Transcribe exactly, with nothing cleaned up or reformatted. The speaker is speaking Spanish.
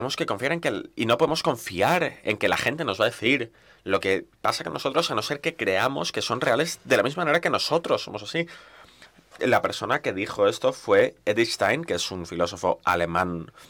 tenemos que confiar en que el- y no podemos confiar en que la gente nos va a decir lo que pasa con nosotros, a no ser que creamos que son reales de la misma manera que nosotros somos así. La persona que dijo esto fue Edith Stein, que es un filósofo alemán